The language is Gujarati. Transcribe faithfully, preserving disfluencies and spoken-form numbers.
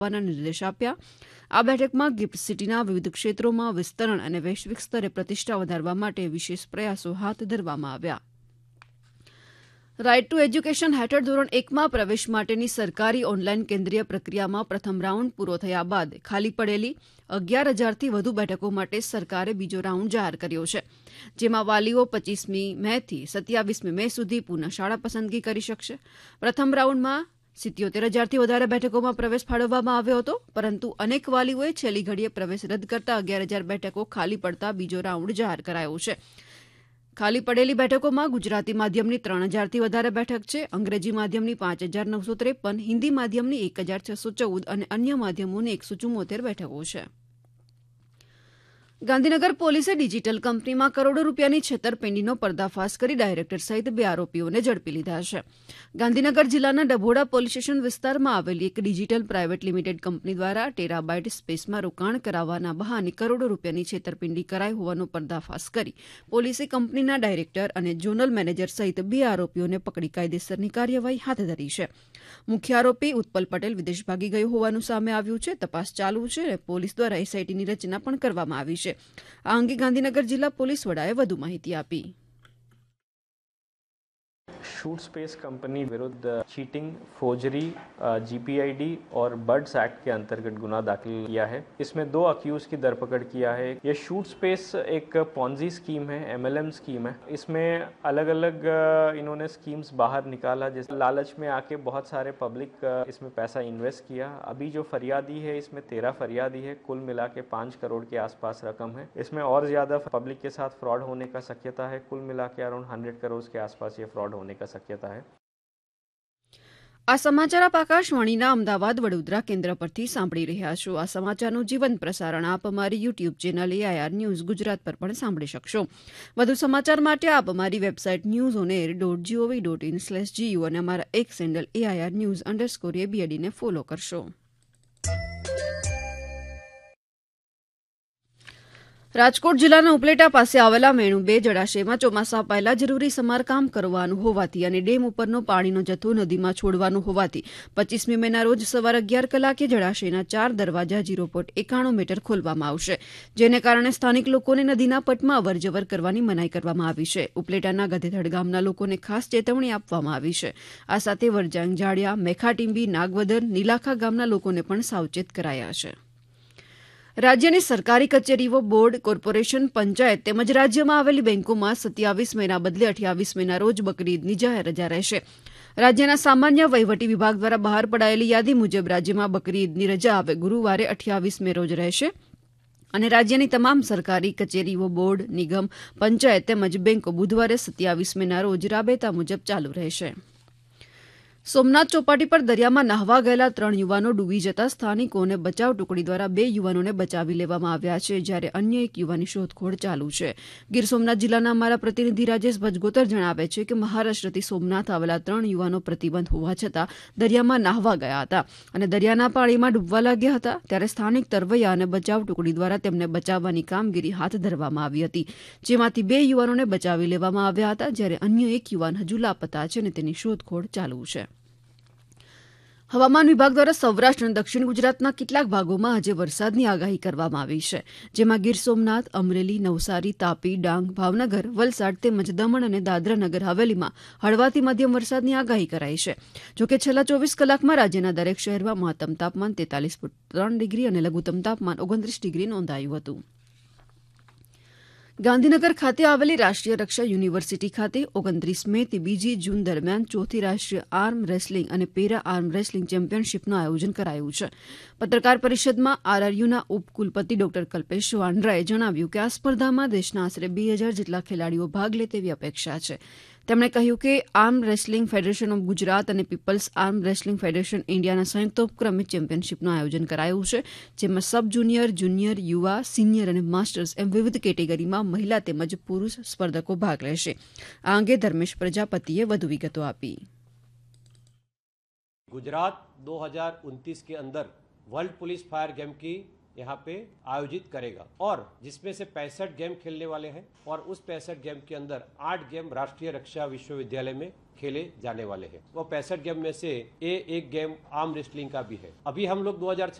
નિર્દેશ આપ્યા. આ બેઠકમાં ગિફ્ટ સિટીના વિવિધ ક્ષેત્રોમાં વિસ્તરણ અને વૈશ્વિક સ્તરે પ્રતિષ્ઠા વધારવા માટે વિશેષ પ્રયાસો હાથ ધરવામાં આવ્યા. રાઇટ ટુ એજ્યુકેશન હેઠળ ધોરણ એકમાં પ્રવેશ માટેની સરકારી ઓનલાઇન કેન્દ્રીય પ્રક્રિયામાં પ્રથમ રાઉન્ડ પૂરો થયા બાદ ખાલી પડેલી અગિયાર હજારથી વધુ બેઠકો માટે સરકારે બીજો રાઉન્ડ જાહેર કર્યો છે, જેમાં વાલીઓ પચીસમી મેથી સત્યાવીસમી મે સુધી પુનઃ શાળા પસંદગી કરી શકશે. પ્રથમ રાઉન્ડમાં સિત્યોતેર હજારથી વધારે બેઠકોમાં પ્રવેશ ફાળવવામાં આવ્યો હતો, પરંતુ અનેક વાલીઓએ છેલ્લી ઘડીએ પ્રવેશ રદ કરતા અગિયાર હજાર બેઠકો ખાલી પડતા બીજો રાઉન્ડ જાહેર કરાયો છે. ખાલી પડેલી બેઠકોમાં ગુજરાતી માધ્યમની ત્રણ હજારથી વધારે બેઠક છે, અંગ્રેજી માધ્યમની પાંચ હજાર નવસો ત્રેપન, હિન્દી માધ્યમની એક હજાર છસો ચૌદ અને અન્ય માધ્યમોની એકસો ચુમ્મોતેર બેઠકો છે. ગાંધીનગર પોલીસે ડિજીટલ કંપનીમાં કરોડો રૂપિયાની છેતરપિંડીનો પર્દાફાશ કરી ડાયરેક્ટર સહિત બે આરોપીઓને ઝડપી લીધા છે. ગાંધીનગર જિલ્લાના ડભોડા પોલીસ સ્ટેશન વિસ્તારમાં આવેલી એક ડિજીટલ પ્રાઇવેટ લિમિટેડ કંપની દ્વારા ટેરાબાઇટ સ્પેસમાં રોકાણ કરાવવાના બહાને કરોડો રૂપિયાની છેતરપિંડી કરાઈ હોવાનો પર્દાફાશ કરી પોલીસે કંપનીના ડાયરેક્ટર અને ઝોનલ મેનેજર સહિત બે આરોપીઓને પકડી કાયદેસરની કાર્યવાહી હાથ ધરી છે. મુખ્ય આરોપી ઉત્પલ પટેલ વિદેશ ભાગી ગયો હોવાનું સામે આવ્યું છે. તપાસ ચાલુ છે અને પોલીસ દ્વારા એસઆઈટીની રચના પણ કરવામાં આવી છે. આ અંગે ગાંધીનગર જિલ્લા પોલીસ વડાએ વધુ માહિતી આપી. शूट स्पेस कंपनी विरुद्ध चीटिंग, फोर्जरी, जीपीआईडी और बर्ड्स एक्ट के अंतर्गत गुना दाखिल किया है. इसमें दो अक्यूज की धरपकड़ किया है. ये शूट स्पेस एक पॉन्जी स्कीम है, एमएलएम स्कीम है. इसमें अलग अलग इन्होंने स्कीम्स बाहर निकाला, जैसे लालच में आके बहुत सारे पब्लिक इसमें पैसा इन्वेस्ट किया. अभी जो फरियादी है इसमें तेरह फरियादी है, कुल मिला के पाँच करोड़ के आसपास रकम है. इसमें और ज़्यादा पब्लिक के साथ फ्रॉड होने का शक्यता है. कुल मिला के अराउंड हंड्रेड करोड़ के आसपास ये फ्रॉड होने का शक्यता है. આ સમાચાર આપ આકાશવાણીના અમદાવાદ વડોદરા કેન્દ્ર પરથી સાંભળી રહ્યા છો. આ સમાચારનું જીવંત પ્રસારણ આપ અમારી YouTube channel AIR news Gujarat પર પણ સાંભળી શકશો. વધુ સમાચાર માટે આપ અમારી website news on air dot GOV dot in slash GU અને અમારા એક sandal AIR news underscore એબીએડીને follow કરશો. રાજકોટ જિલ્લાના ઉપલેટા પાસે આવેલા મેણુ બે જળાશયમાં ચોમાસા પહેલા જરૂરી સમારકામ કરવાનું હોવાથી અને ડેમ ઉપરનો પાણીનો જથ્થો નદીમાં છોડવાનો હોવાથી પચીસમી મેના રોજ સવારે અગિયાર કલાકે જળાશયના ચાર દરવાજા ઝીરો પોઈન્ટ એકાણું મીટર ખોલવામાં આવશે, જેને કારણે સ્થાનિક લોકોને નદીના પટમાં અવરજવર કરવાની મનાઈ કરવામાં આવી છે. ઉપલેટાના ગધેથડ ગામના લોકોને ખાસ ચેતવણી આપવામાં આવી છે. આ સાથે વરજાંગ, જાડિયા, મેખાટીંબી, નાગવદર, નીલાખા ગામના લોકોને પણ સાવચેત કરાયા છે. રાજ્યની સરકારી કચેરીઓ, બોર્ડ, કોર્પોરેશન, પંચાયત તેમજ રાજ્યમાં આવેલી બેંકોમાં સત્યાવીસ મેના બદલે અઠ્યાવીસ મેના રોજ બકરીદની જાહેર રજા રહેશે. રાજ્યના સામાન્ય વહીવટી વિભાગ દ્વારા બહાર પડાયેલી યાદી મુજબ રાજ્યમાં બકરીદની રજા હવે ગુરુવારે અઠ્યાવીસ મે રોજ રહેશે અને રાજ્યની તમામ સરકારી કચેરીઓ, બોર્ડ, નિગમ, પંચાયત તેમજ બેંકો બુધવારે સત્યાવીસ મેના રોજ રાબેતા મુજબ ચાલુ રહેશે. સોમનાથ ચોપાટી પર દરિયામાં નહાવા ગયેલા ત્રણ યુવાનો ડૂબી જતા સ્થાનિકોને બચાવ ટુકડી દ્વારા બે યુવાનોને બચાવી લેવામાં આવ્યા છે, જ્યારે અન્ય એક યુવાનની શોધખોળ ચાલુ છે. ગીર સોમનાથ જિલ્લાના અમારા પ્રતિનિધિ રાજેશ ભજગોતર જણાવે છે કે મહારાષ્ટ્રથી સોમનાથ આવેલા ત્રણ યુવાનો પ્રતિબંધ હોવા છતાં દરિયામાં નહાવા ગયા હતા અને દરિયાના પાણીમાં ડૂબવા લાગ્યા હતા, ત્યારે સ્થાનિક તરવૈયા અને બચાવ ટુકડી દ્વારા તેમને બચાવવાની કામગીરી હાથ ધરવામાં આવી હતી, જેમાંથી બે યુવાનોને બચાવી લેવામાં આવ્યા હતા, જ્યારે અન્ય એક યુવાન હજુ લાપતા છે અને તેની શોધખોળ ચાલુ છે. હવામાન વિભાગ દ્વારા સૌરાષ્ટ્ર અને દક્ષિણ ગુજરાતના કેટલાક ભાગોમાં આજે વરસાદની આગાહી કરવામાં આવી છે, જેમાં ગીર સોમનાથ, અમરેલી, નવસારી, તાપી, ડાંગ, ભાવનગર, વલસાડ તેમજ દમણ અને દાદરા નગર હવેલીમાં હળવાથી મધ્યમ વરસાદની આગાહી કરાઈ છે. જોકે છેલ્લા ચોવીસ કલાકમાં રાજ્યના દરેક શહેરમાં મહત્તમ તાપમાન તેતાલીસ પોઈન્ટ ત્રણ ડિગ્રી અને લઘુત્તમ તાપમાન ઓગણત્રીસ ડિગ્રી નોંધાયું હતું. ગાંધીનગર ખાતે આવેલી રાષ્ટ્રીય રક્ષા યુનિવર્સિટી ખાતે ઓગણત્રીસ મે થી બીજી જૂન દરમિયાન ચોથી રાષ્ટ્રીય આર્મ રેસલિંગ અને પેરા આર્મ રેસલિંગ ચેમ્પિયનશીપનું આયોજન કરાયું છે. પત્રકાર પરિષદમાં આરઆરયુના ઉપકુલપતિ ડોક્ટર કલ્પેશ વાંડરાએ જણાવ્યું કે આ સ્પર્ધામાં દેશના આશરે બે હજાર જેટલા ખેલાડીઓ ભાગ લે તેવી અપેક્ષા છે. તેમણે કહ્યું કે arm wrestling federation of Gujarat અને પીપલ્સ આર્મ રેસલિંગ ફેડરેશન ઇન્ડિયાના સંયુક્ત ઉપક્રમે ચેમ્પિયનશીપનું આયોજન કરાયું છે, જેમાં સબ જુનિયર, જુનિયર, યુવા, સિનિયર અને માસ્ટર્સ એમ વિવિધ કેટેગરીમાં મહિલા તેમજ પુરુષ સ્પર્ધકો ભાગ લેશે. આ અંગે ધર્મેશ પ્રજાપતિએ વધુ વિગતો આપી. गुजरात दो हज़ार उनतीस के अंदर वर्ल्ड पुलिस फायर गेम की यहाँ पे आयोजित करेगा और जिसमें से पैंसठ गेम खेलने वाले हैं और उस पैंसठ गेम के अंदर आठ गेम राष्ट्रीय रक्षा विश्वविद्यालय में खेले जाने वाले हैं। वो पैंसठ गेम में से ए एक गेम आर्म रेसलिंग का भी है। अभी हम लोग दो हज़ार